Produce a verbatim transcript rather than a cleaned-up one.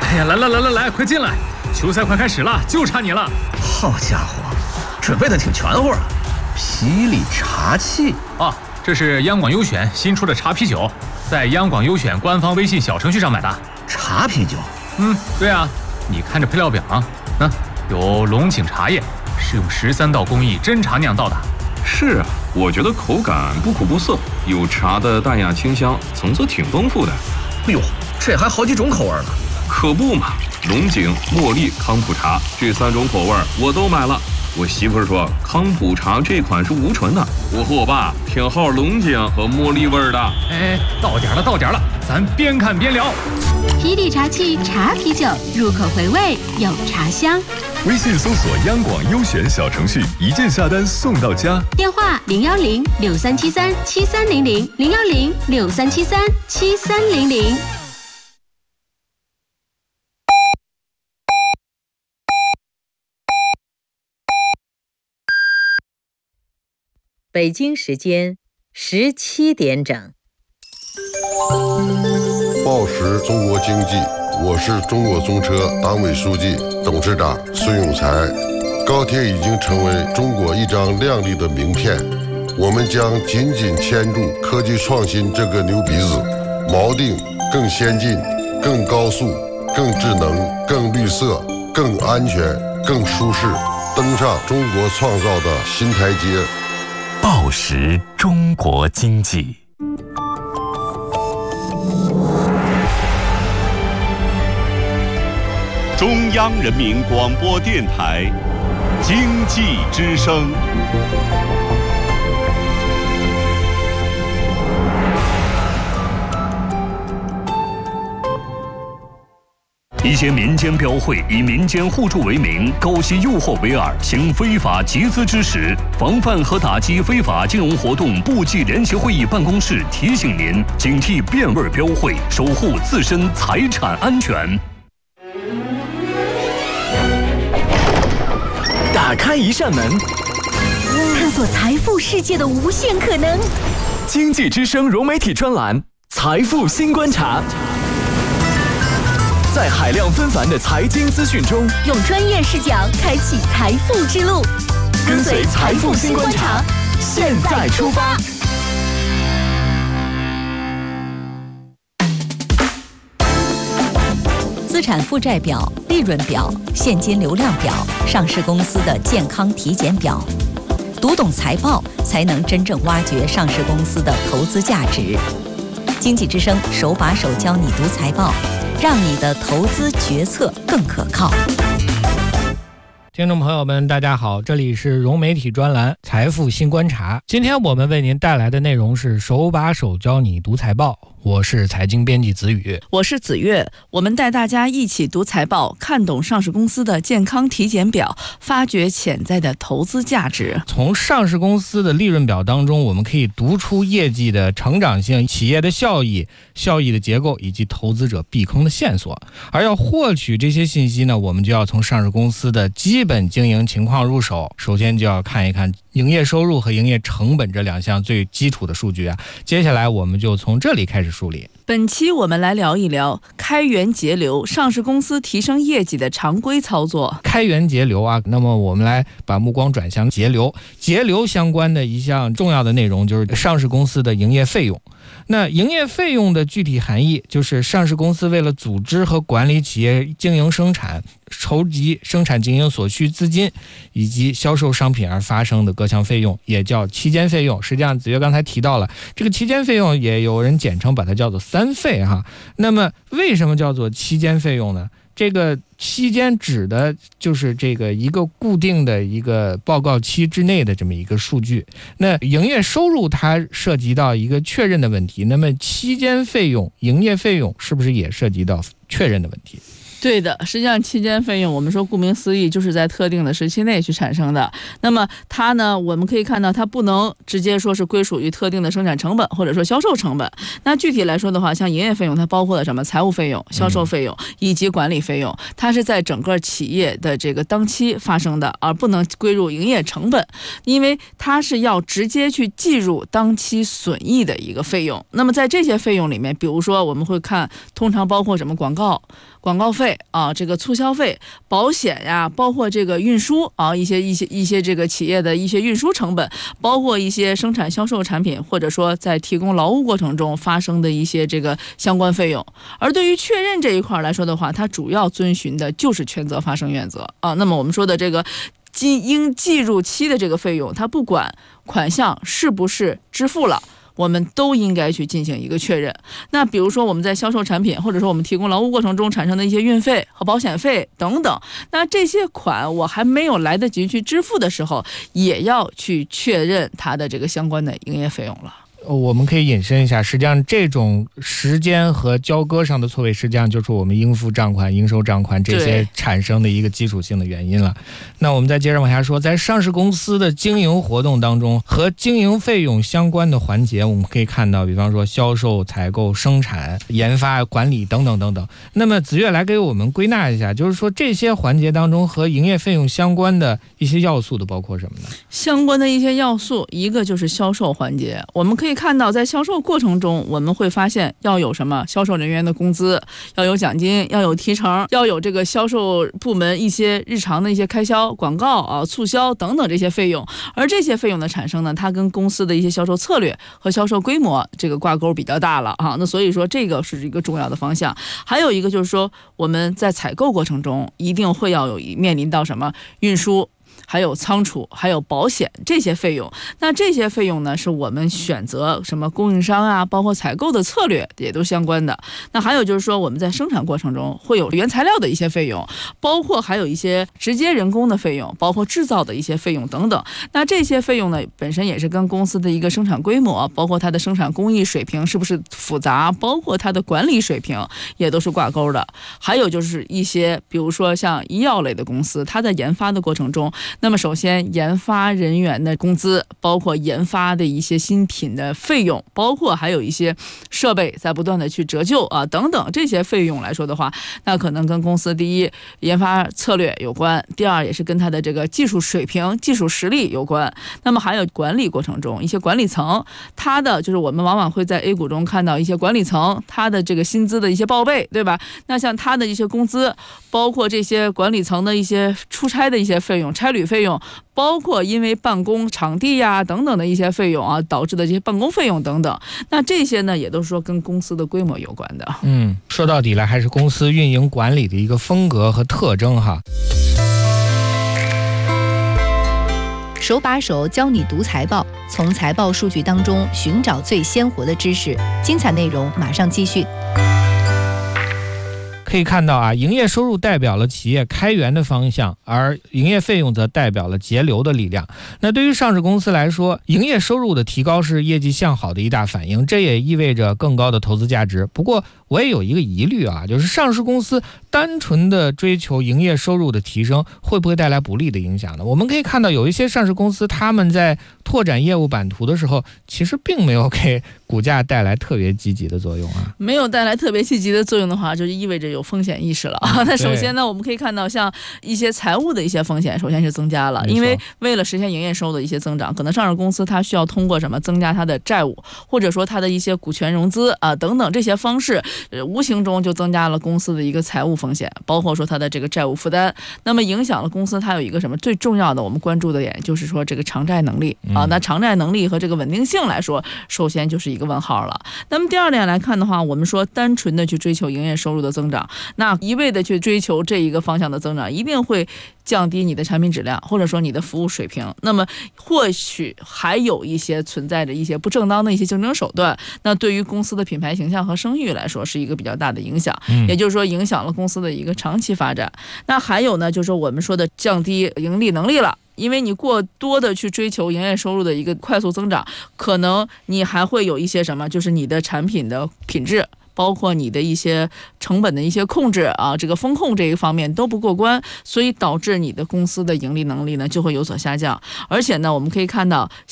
哎呀，来来来来来，快进来！球赛快开始了，就差你了。 好家伙，准备的挺全乎啊！霹雳茶器啊，这是央广优选新出的茶啤酒，在央广优选官方微信小程序上买的。 茶啤酒？ 嗯，对啊，你看这配料表啊，嗯，有龙井茶叶，是用十三道工艺真茶酿造的。 是啊，我觉得口感不苦不涩，有茶的淡雅清香，层次挺丰富的。 哎呦，这还好几种口味呢。 可不嘛，龙井、茉莉、康普茶这三种口味我都买了。我媳妇说康普茶这款是无醇的，我和我爸偏好龙井和茉莉味的。 哎，到点了到点了，咱边看边聊。 霹雳茶器茶啤酒，入口回味有茶香。 微信搜索央广优选小程序，一键下单送到家。 电话零幺零六三七三七三零零零幺零六三七三七三零零。 北京时间十七点整。 报时中国经济，我是中国中车党委书记、董事长孙永才。高铁已经成为中国一张亮丽的名片，我们将紧紧牵住科技创新这个牛鼻子，锚定更先进、更高速、更智能、更绿色、更安全、更舒适，登上中国创造的新台阶。 报时中国经济。 中央人民广播电台经济之声。一些民间标会以民间互助为名，勾结诱惑为饵，行非法集资之实，防范和打击非法金融活动部际联席会议办公室提醒您：警惕变味标会，守护自身财产安全。 打开一扇门， 探索财富世界的无限可能。 经济之声融媒体专栏《财富新观察》。在海量纷繁的财经资讯中， 用专业视角开启财富之路， 跟随财富新观察，现在出发。 资产负债表、利润表、现金流量表、上市公司的健康体检表，读懂财报，才能真正挖掘上市公司的投资价值。经济之声手把手教你读财报，让你的投资决策更可靠。 听众朋友们大家好，这里是融媒体专栏财富新观察。今天我们为您带来的内容是手把手教你读财报，我是财经编辑子宇， 我是子月。我们带大家一起读财报，看懂上市公司的健康体检表，发掘潜在的投资价值。 从上市公司的利润表当中，我们可以读出业绩的成长性、企业的效益、效益的结构以及投资者避坑的线索。而要获取这些信息呢，我们就要从上市公司的基本经营情况入手。首先就要看一看营业收入和营业成本这两项最基础的数据啊。接下来我们就从这里开始梳理。 本期我们来聊一聊开源节流，上市公司提升业绩的常规操作。 开源节流啊，那么我们来把目光转向节流。节流相关的一项重要的内容就是上市公司的营业费用。那营业费用的具体含义就是上市公司为了组织和管理企业经营生产、筹集生产经营所需资金以及销售商品而发生的各项费用，也叫期间费用。实际上子越刚才提到了这个期间费用，也有人简称把它叫做三费哈。那么为什么叫做期间费用呢？这个期间指的就是这个一个固定的一个报告期之内的这么一个数据。那营业收入它涉及到一个确认的问题，那么期间费用、营业费用是不是也涉及到确认的问题？ 对的，实际上期间费用我们说顾名思义就是在特定的时期内去产生的。那么它呢，我们可以看到它不能直接说是归属于特定的生产成本或者说销售成本。那具体来说的话，像营业费用它包括了什么？财务费用、销售费用以及管理费用，它是在整个企业的这个当期发生的，而不能归入营业成本，因为它是要直接去计入当期损益的一个费用。那么在这些费用里面，比如说我们会看通常包括什么广告、广告费费啊，这个促销费、保险呀，包括这个运输啊，一些一些一些这个企业的一些运输成本，包括一些生产销售产品，或者说在提供劳务过程中发生的一些这个相关费用。而对于确认这一块来说的话，它主要遵循的就是权责发生原则啊。那么我们说的这个应计入期的这个费用，它不管款项是不是支付了，我们都应该去进行一个确认。那比如说我们在销售产品，或者说我们提供劳务过程中产生的一些运费和保险费等等，那这些款我还没有来得及去支付的时候，也要去确认它的这个相关的营业费用了。 我们可以引申一下，实际上这种时间和交割上的错位，实际上就是我们应付账款、应收账款这些产生的一个基础性的原因了。那我们再接着往下说，在上市公司的经营活动当中，和经营费用相关的环节，我们可以看到，比方说销售、采购、生产、研发、管理等等等等。那么子越来给我们归纳一下，就是说这些环节当中和营业费用相关的一些要素都包括什么呢？ 相关的一些要素，一个就是销售环节，我们可以可以看到，在销售过程中，我们会发现要有什么销售人员的工资，要有奖金，要有提成，要有这个销售部门一些日常的一些开销、广告啊、促销等等这些费用。而这些费用的产生呢，它跟公司的一些销售策略和销售规模这个挂钩比较大了啊。那所以说这个是一个重要的方向。还有一个就是说，我们在采购过程中一定会要有面临到什么运输，还有仓储，还有保险这些费用。那这些费用呢，是我们选择什么供应商啊，包括采购的策略也都相关的。那还有就是说，我们在生产过程中会有原材料的一些费用，包括还有一些直接人工的费用，包括制造的一些费用等等。那这些费用呢，本身也是跟公司的一个生产规模，包括它的生产工艺水平是不是复杂，包括它的管理水平也都是挂钩的。还有就是一些比如说像医药类的公司，它在研发的过程中，那么首先研发人员的工资，包括研发的一些新品的费用，包括还有一些设备在不断的去折旧啊等等这些费用来说的话，那可能跟公司第一研发策略有关，第二也是跟它的这个技术水平、技术实力有关。那么还有管理过程中一些管理层，它的就是我们往往会在 A 股中看到一些管理层它的这个薪资的一些报备，对吧？那像它的一些工资，包括这些管理层的一些出差的一些费用、差旅费用，包括因为办公场地呀等等的一些费用啊导致的这些办公费用等等，那这些呢也都是说跟公司的规模有关的。 嗯，说到底来还是公司运营管理的一个风格和特征哈。 手把手教你读财报，从财报数据当中寻找最鲜活的知识，精彩内容马上继续。 可以看到啊，营业收入代表了企业开源的方向，而营业费用则代表了节流的力量。那对于上市公司来说，营业收入的提高是业绩向好的一大反应，这也意味着更高的投资价值。不过我也有一个疑虑啊，就是上市公司单纯的追求营业收入的提升，会不会带来不利的影响呢？我们可以看到有一些上市公司，他们在拓展业务版图的时候，其实并没有给股价带来特别积极的作用啊。 没有带来特别积极的作用的话，就意味着有风险意识了。那首先呢，我们可以看到像一些财务的一些风险，首先是增加了，因为为了实现营业收入的一些增长，可能上市公司它需要通过什么增加它的债务，或者说它的一些股权融资啊等等这些方式，呃，无形中就增加了公司的一个财务风险，包括说它的这个债务负担，那么影响了公司它有一个什么最重要的我们关注的点，就是说这个偿债能力啊。那偿债能力和这个稳定性来说，首先就是一个问号了。那么第二点来看的话，我们说单纯的去追求营业收入的增长，那一味的去追求这一个方向的增长，一定会降低你的产品质量，或者说你的服务水平，那么或许还有一些存在着一些不正当的一些竞争手段，那对于公司的品牌形象和声誉来说是一个比较大的影响，也就是说影响了公司的一个长期发展。那还有呢，就是说我们说的降低盈利能力了，因为你过多的去追求营业收入的一个快速增长，可能你还会有一些什么，就是你的产品的品质，包括你的一些成本的一些控制啊，这个风控这一方面都不过关，所以导致你的公司的盈利能力呢就会有所下降。而且呢，我们可以看到